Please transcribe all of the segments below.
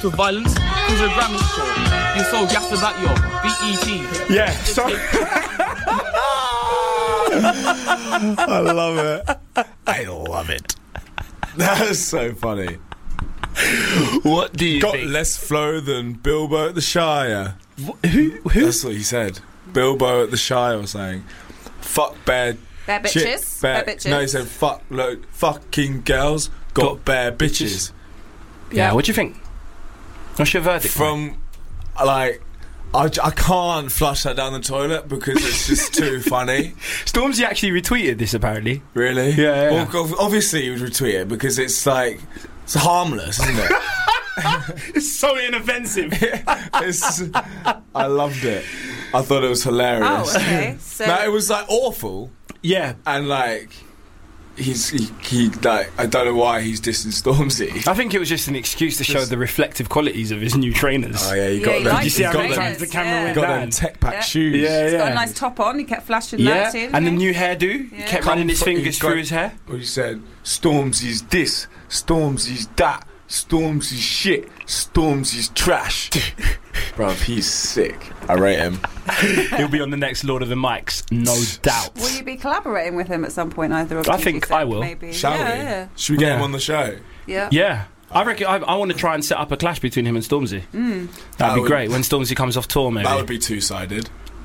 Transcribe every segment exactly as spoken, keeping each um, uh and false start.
with violence because you're a Grammy show. You're so gassed about your B E T. Yeah, sorry. I love it. I love it. That is so funny. What do you Got think? less flow than Bilbo at the Shire. Wh- Who? Who? That's what he said. Bilbo at the Shire was saying, fuck bad Bare chick, bitches. bare- Bare bitches. No, he said, fuck, look, fucking girls got, Got bare bitches. bitches. Yeah, what do you think? What's your verdict? From, like, I, j- I can't flush that down the toilet because it's just too funny. Stormzy actually retweeted this, apparently. Really? Yeah, yeah. Well, obviously he would retweet it because it's like, it's harmless, isn't it? It's so inoffensive. It's, I loved it. I thought it was hilarious. Oh, okay. So No, it was like awful, Yeah. and like he's he, he like I don't know why he's dissing Stormzy. I think it was just an excuse to show Just- the reflective qualities of his new trainers. Oh yeah, he Yeah, got he them. likes Did you see how his many trainers, times the camera yeah. went got down? them tech pack Yeah. shoes. Yeah, he's yeah. got a nice top on. He kept flashing Yeah, that too. and the didn't he? new hairdo. He Yeah. kept running his Comfort- fingers he's got- through his hair. Well, he said Stormzy's this, Stormzy's that, Stormzy's shit, Stormzy's trash. Bruv, he's sick. I rate him. He'll be on the next Lord of the Mics, no doubt. Will you be collaborating with him at some point, either of you? I do think you I will. Maybe. Shall yeah, we? Yeah. Should we get Yeah. him on the show? Yeah. Yeah. I reckon I, I want to try and set up a clash between him and Stormzy. Mm. That'd That be would- great when Stormzy comes off tour, maybe. That would be two-sided.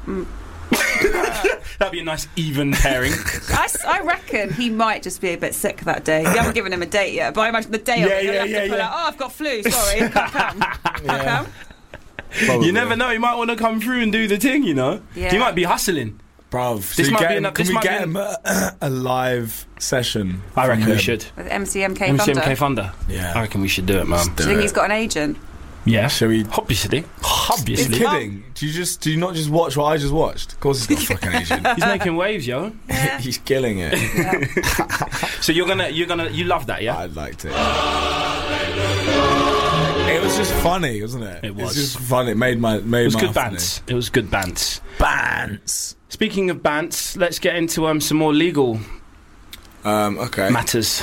That'd be a nice even pairing. I, s- I reckon he might just be a bit sick that day. You haven't given him a date yet, but I imagine the day of Yeah, it, he'll yeah, have yeah, to pull yeah. out, oh, I've got flu, sorry, can't come. Can't Yeah. come. Probably. You never know, he might want to come through and do the thing, you know? Yeah. He might be hustling. Bruv, This so might get be him, enough- can this we might get be- him a, a live session? I reckon from we him? should. With M C M K M C M K Thunder. Thunder. Yeah. I reckon we should do it, man. Let's Do do you think it. he's got an agent? Yeah. Shall we? Obviously. You're Obviously. kidding? Do you just do you not just watch what I just watched? Of course he's got a fucking agent. He's making waves, yo. Yeah. He's killing it. So you're gonna, you're gonna, you love that, yeah? I liked it. It was just funny, wasn't it? It was. It's just funny. It made my made It was my good afternoon. bants. It was good bants. Bants. Speaking of bants, let's get into um some more legal Um. Okay. matters.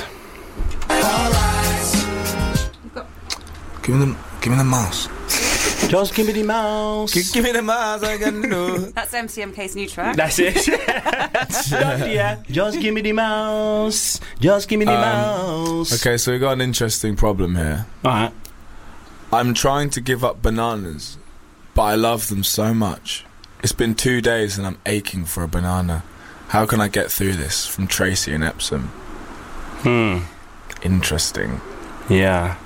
Give me the give me the mouse. Just give me the mouse. Give, give me the mouse. I can do. That's M C M K's new track. That's it. Yeah. Just give me the mouse. Just give me the Um, mouse. Okay, so we got an interesting problem here. All right. I'm trying to give up bananas, but I love them so much. It's been two days and I'm aching for a banana. How can I get through this? From Tracy in Epsom. Hmm. Interesting. Yeah.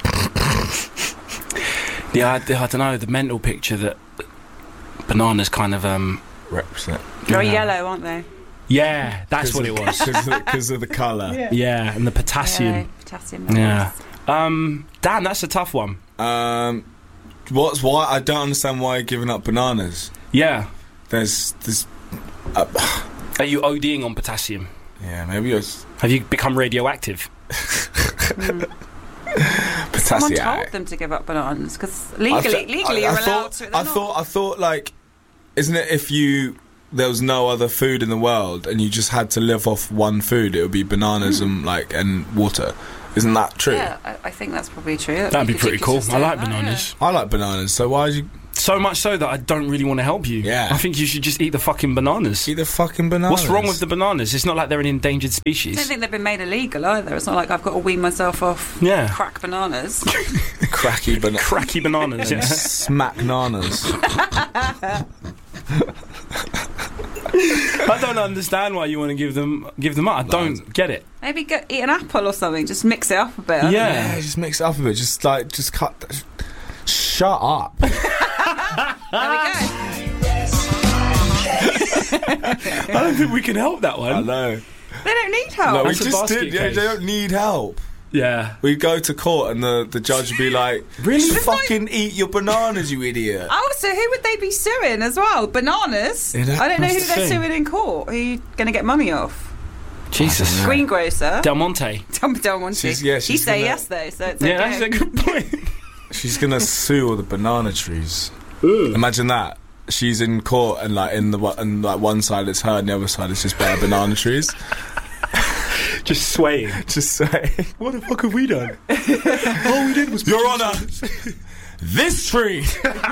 Yeah, I, I don't know, the mental picture that bananas kind of, um... Represent. They're Yeah. yellow, aren't they? Yeah, that's what it was. Because of the colour. Yeah, and the Yeah, potassium. potassium. Yeah. Um, damn, that's a tough one. Um, what's why? I don't understand why you're giving up bananas. Yeah. There's this. Uh, Are you ODing on potassium? yeah, maybe it's Have you become radioactive? Someone potassium. told them to give up bananas because legally, I th- legally I, I you're allowed thought, to. I They're not- thought. I thought. Like, isn't it if you there was no other food in the world and you just had to live off one food, it would be bananas and like and water. Isn't that true? Yeah, I, I think that's probably true. That'd be You could- pretty you could cool. just I do like that, bananas. I like bananas. So why did you So much so that I don't really want to help you. Yeah. I think you should just eat the fucking bananas. eat the fucking bananas? What's wrong with the bananas? It's not like they're an endangered I don't species. think they've been made illegal either. It's not like I've got to wean myself off Yeah. crack bananas. cracky bananas? Cracky bananas, yeah. Smack nanas. I don't understand why you want to give them give them up. I don't get it. Maybe go eat an apple or something. Just mix it up a bit. I don't Yeah. know. Yeah, just mix it up a bit. Just like, just cut. th- Shut up. There we I don't think we can help that I one. know. go. They don't need help. No, we That's a just basket did. Yeah, case. they don't need help. Yeah. We'd go to court and the, the judge would be like, Really? just fucking eat your bananas, you idiot. Oh, so who would they be suing as well? Bananas? Yeah, that- I don't know who that's the they're thing. suing in court. Who are you going to get money off? Jesus. know. Greengrocer? Del Monte. Don't, don't want to. She's- yeah, he she's say gonna- yes though, so it's Yeah, okay. that's a good point. She's gonna sue all the banana trees. Imagine that. She's in court and like in the one- and like one side it's her and the other side is just bare banana trees. Just swaying. Just say, What the fuck have we done? All we did was... Your Honour, this tree.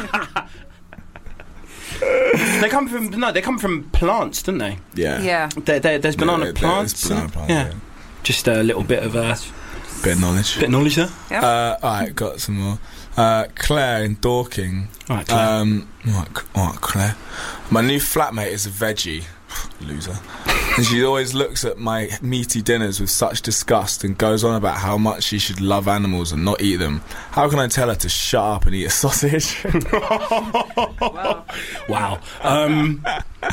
They come from no, they come from plants, don't they? Yeah. Yeah. There, there, there's banana Yeah, there- plants. there's banana isn't plants, there? yeah. Just a little bit of uh, Bit of knowledge. bit of knowledge there. Yep. Uh, alright, got some more. Uh, Claire in Dorking. All right, Claire. Um, what, what, Claire? My new flatmate is a veggie. Loser. And she always looks at my meaty dinners with such disgust and goes on about how much she should love animals and not eat them. How can I tell her to shut up and eat a sausage? Wow. Wow. Um,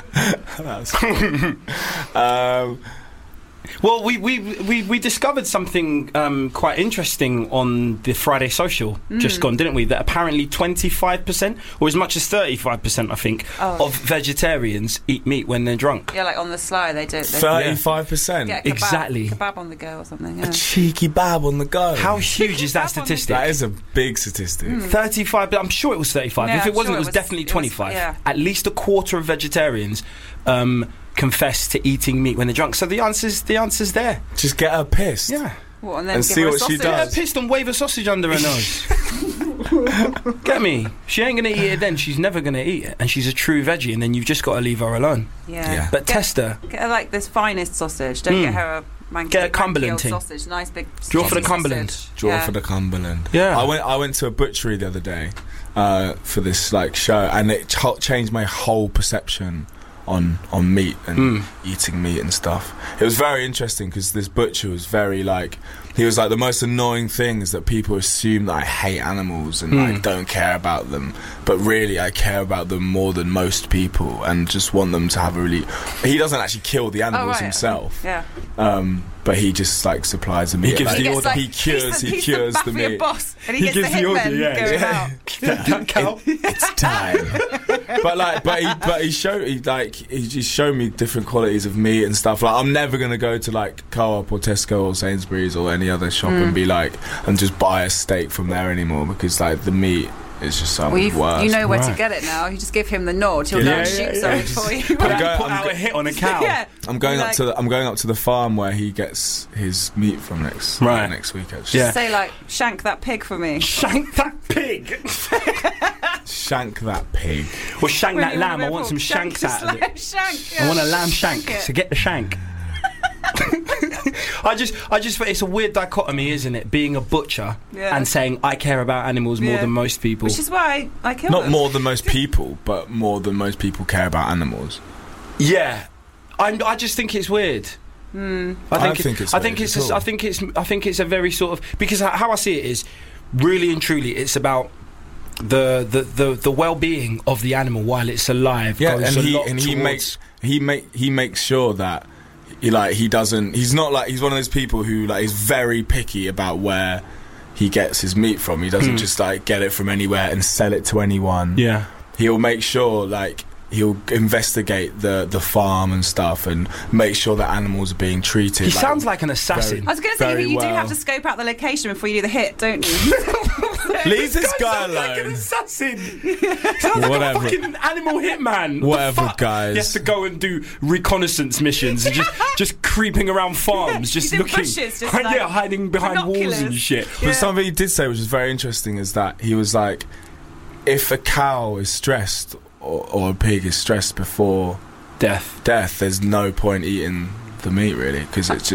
um, well, we, we, we, we discovered something um, quite interesting on the Friday Social just gone, didn't we? That apparently twenty-five percent, or as much as thirty-five percent, I think, Oh. of vegetarians eat meat when they're drunk. Yeah, like on the sly, they do. They thirty-five percent. get a kebab, Exactly. Kebab on the go or something. Yeah. A cheeky bab on the go. How huge is that Kebab on the statistic? That is a big statistic. thirty-five, but I'm sure it was thirty-five. Yeah, if it I'm wasn't, sure it it was, was- definitely it was- twenty-five. yeah. At least a quarter of vegetarians um, confess to eating meat when they're drunk. So the answer's the answer's there. Just get her pissed. Yeah. What, and then And give see her a what she sausage? does. Get her pissed and wave a sausage under her nose. Get me? She ain't gonna eat it then. She's never gonna eat it, and she's a true veggie. And then you've just got to leave her alone. Yeah. Yeah. But Get- test her. Get her like this finest sausage. Don't Mm. get her a manky, Get a manky Cumberland old thing. sausage. Nice big. Draw for the sausage. Cumberland. Draw Yeah. for the Cumberland. Yeah. I went. I went to a butchery the other day uh, for this like show, and it ch- changed my whole perception on on meat and Mm. eating meat and stuff. It was very interesting because this butcher was very like. He was like, the most annoying thing is that people assume that I hate animals and Mm. like don't care about them, but really I care about them more than most people and just want them to have a really. He doesn't actually kill the Oh, animals right. himself, Yeah. um, but he just like supplies the meat. gives like, the gets, order. like, He cures. He's the, He he's cures the the mafia meat. boss, and he, He gets gives the the order, hitmen yeah. going Yeah. out. That cow. It's time. But like, but he, but he showed, he like, he just showed me different qualities of meat and stuff. Like, I'm never gonna go to like Co-op or Tesco or Sainsbury's or any other shop and be like, and just buy a steak from there anymore because like the meat is just so Well, much you've, worse. you know where to Right. get it now. You just give him the nod. He'll Yeah, go and yeah, shoot yeah. something for you. I'm go- Put I'm out go- a hit on a cow. yeah. I'm going Like- up to the, I'm going up to the farm where he gets his meat from next Right. next week. Actually, Yeah. Say like, shank that pig for me. Shank that pig. shank that pig. Or shank that Really lamb. I wanna want some put shanks shank- out of it. Shank, I want a yeah. lamb shank. it. So get the shank. I just, I just, it's a weird dichotomy, isn't it? Being a butcher Yeah. and saying I care about animals more Yeah. than most people. Which is why I, I kill Not them. more than most people, but more than most people care about animals. Yeah, I'm, I just think it's weird. Hmm. I I think, don't think it's I think weird it's. at a- all. I think it's. I think it's a very sort of because how how I see it is, really and truly, it's about the the the, the well-being of the animal while it's alive. Yeah, goes and a he lot and he towards- makes he make he makes sure that he like he doesn't. He's not like he's one of those people who like is very picky about where he gets his meat from. He doesn't Hmm. just like get it from anywhere and sell it to anyone. Yeah. He'll make sure like he'll investigate the the farm and stuff and make sure that animals are being treated. He sounds like an assassin. I was going to say, Very you do well. have to scope out the location before you do the hit, don't you? Leave this guy Sounds like an alone. assassin. Sounds like Whatever. a fucking animal hitman. What the Whatever, fuck? guys. He has to go and do reconnaissance missions and just just creeping around farms, just He's in looking, bushes, just like yeah, hiding behind walls and binoculars. shit. But Yeah. something he did say, which was very interesting, is that he was like, if a cow is stressed or, or a pig is stressed before Death. death, there's no point eating the meat really because it's